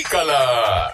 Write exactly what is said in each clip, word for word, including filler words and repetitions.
Aplícala.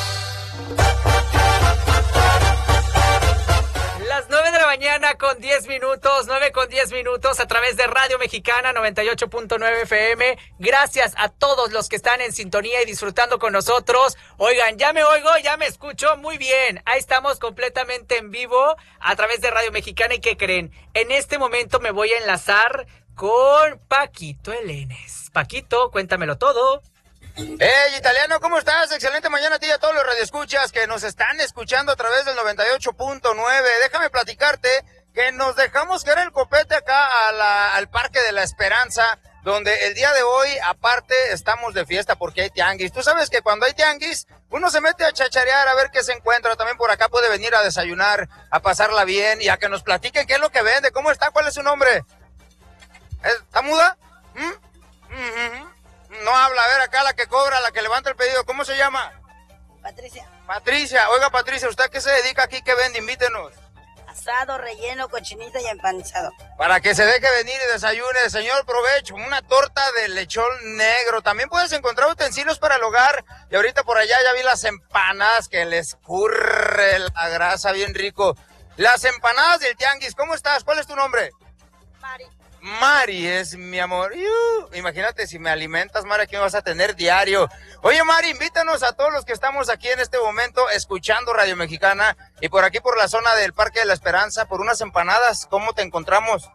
Las nueve de la mañana con diez minutos, nueve con diez minutos a través de Radio Mexicana noventa y ocho punto nueve F M. Gracias a todos los que están en sintonía y disfrutando con nosotros. Oigan, ya me oigo, ya me escucho muy bien. Ahí estamos completamente en vivo a través de Radio Mexicana. ¿Y qué creen? En este momento me voy a enlazar con Paquito Elenes. Paquito, cuéntamelo todo. Hey, italiano, ¿cómo estás? Excelente mañana a ti y a todos los radioescuchas que nos están escuchando a través del noventa y ocho punto nueve. Déjame platicarte que nos dejamos caer el copete acá a la, al Parque de la Esperanza, donde el día de hoy, aparte, estamos de fiesta porque hay tianguis. Tú sabes que cuando hay tianguis, uno se mete a chacharear a ver qué se encuentra. También por acá puede venir a desayunar, a pasarla bien y a que nos platiquen qué es lo que vende, cómo está, cuál es su nombre. ¿Está muda? ¿Mm? Mm-hmm. No habla, a ver, acá la que cobra, la que levanta el pedido, ¿cómo se llama? Patricia. Patricia, oiga Patricia, ¿usted qué se dedica aquí? ¿Qué vende? Invítenos. Asado, relleno, cochinita y empanizado. Para que se deje venir y desayune, señor, provecho, una torta de lechón negro. También puedes encontrar utensilios para el hogar. Y ahorita por allá ya vi las empanadas que les curre la grasa bien rico. Las empanadas del tianguis, ¿cómo estás? ¿Cuál es tu nombre? Mari. Mari es mi amor. Uh, imagínate si me alimentas, Mari, aquí me vas a tener diario. Oye, Mari, invítanos a todos los que estamos aquí en este momento escuchando Radio Mexicana y por aquí por la zona del Parque de la Esperanza por unas empanadas. ¿Cómo te encontramos?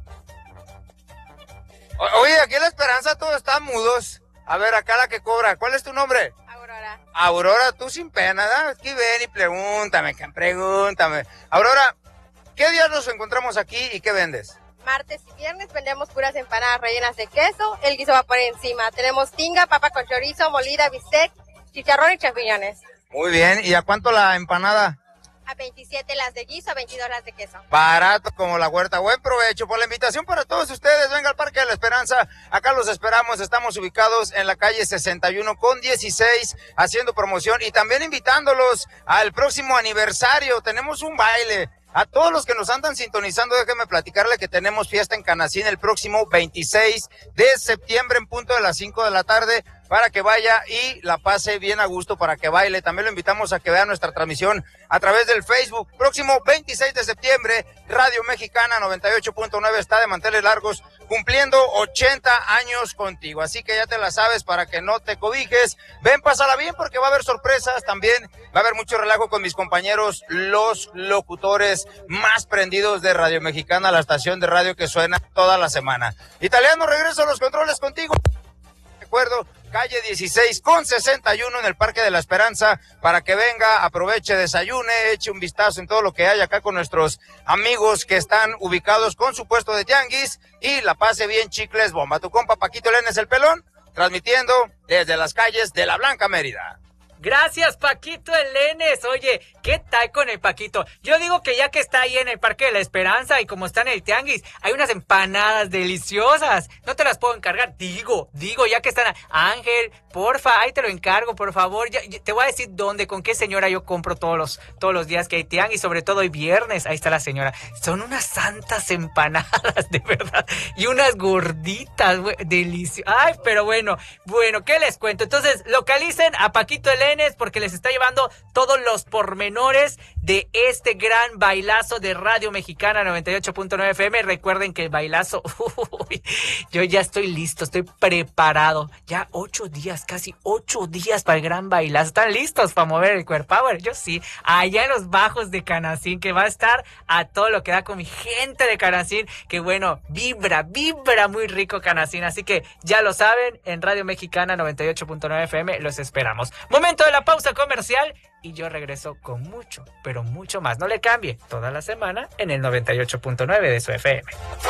O- Oye, aquí en la Esperanza todos están mudos. A ver, acá la que cobra. ¿Cuál es tu nombre? Aurora. Aurora, tú sin pena, ¿verdad? Aquí ven y pregúntame, pregúntame. Aurora, ¿qué días nos encontramos aquí y qué vendes? Martes y viernes vendemos puras empanadas rellenas de queso, el guiso va por encima. Tenemos tinga, papa con chorizo, molida, bistec, chicharrón y champiñones. Muy bien, ¿y a cuánto la empanada? A veintisiete las de guiso, a veintidós las de queso. Barato como la huerta. Buen provecho. Por la invitación para todos ustedes, venga al Parque de la Esperanza. Acá los esperamos. Estamos ubicados en la calle sesenta y uno con dieciséis, haciendo promoción y también invitándolos al próximo aniversario. Tenemos un baile. A todos los que nos andan sintonizando, déjenme platicarle que tenemos fiesta en Canacín el próximo veintiséis de septiembre en punto de las cinco de la tarde para que vaya y la pase bien a gusto, para que baile. También lo invitamos a que vea nuestra transmisión a través del Facebook. Próximo veintiséis de septiembre, Radio Mexicana noventa y ocho punto nueve está de manteles largos cumpliendo ochenta años contigo. Así que ya te la sabes para que no te cobijes. Ven, pásala bien porque va a haber sorpresas también. Va a haber mucho relajo con mis compañeros, los locutores más prendidos de Radio Mexicana, la estación de radio que suena toda la semana. Italiano, regreso a los controles contigo. Recuerdo, calle dieciséis con sesenta y uno en el Parque de la Esperanza, para que venga, aproveche, desayune, eche un vistazo en todo lo que hay acá con nuestros amigos que están ubicados con su puesto de tianguis y la pase bien, chicles, bomba. Tu compa Paquito Elenes el Pelón, transmitiendo desde las calles de la Blanca Mérida. Gracias, Paquito Elenes. Oye, ¿qué tal con el Paquito? Yo digo que ya que está ahí en el Parque de la Esperanza y como está en el tianguis, hay unas empanadas deliciosas. No te las puedo encargar. Digo, digo, ya que están... a... Ángel, porfa, ahí te lo encargo, por favor. Ya, te voy a decir dónde, con qué señora yo compro todos los, todos los días que hay tianguis, sobre todo hoy viernes. Ahí está la señora. Son unas santas empanadas, de verdad. Y unas gorditas, güey, deliciosas. Ay, pero bueno, bueno, ¿qué les cuento? Entonces, localicen a Paquito Elenes porque les está llevando todos los pormenores de este gran bailazo de Radio Mexicana noventa y ocho punto nueve F M. Recuerden que el bailazo, uy, yo ya estoy listo, estoy preparado. Ya ocho días, casi ocho días para el gran bailazo. ¿Están listos para mover el Core Power? Yo sí. Allá en los bajos de Canacín, que va a estar a todo lo que da con mi gente de Canacín, que bueno, vibra, vibra muy rico Canacín. Así que ya lo saben, en Radio Mexicana noventa y ocho punto nueve F M los esperamos. Momento de la pausa comercial y yo regreso con mucho, pero mucho más. No le cambie, toda la semana en el noventa y ocho punto nueve de su F M.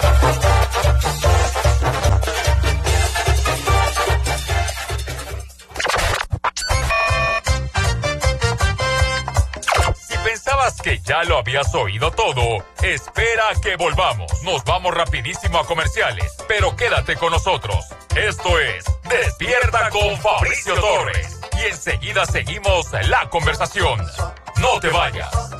Si pensabas que ya lo habías oído todo, espera que volvamos. Nos vamos rapidísimo a comerciales, pero quédate con nosotros. Esto es Despierta con Fabricio Torres. Y enseguida seguimos la conversación. No te vayas.